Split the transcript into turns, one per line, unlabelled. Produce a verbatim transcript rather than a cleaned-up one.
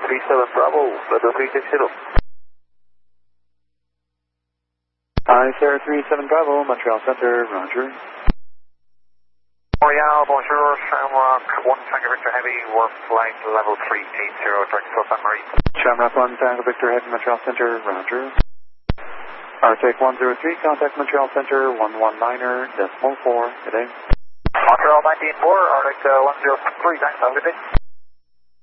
three seven Bravo, weather three six zero.
Hi, Sarah three seven Bravo, Montreal Center, roger.
Royale, bonjour, Shamrock one Tango Victor Heavy, we're flight level three eight zero, direct to San Marie.
Shamrock one Tango Victor Heavy, Montreal Center, roger. Arctic one zero three, contact Montreal Center, one one niner, decimal four, good day.
Montreal nineteen four, Arctic uh, one zero three, thanks, have a good day.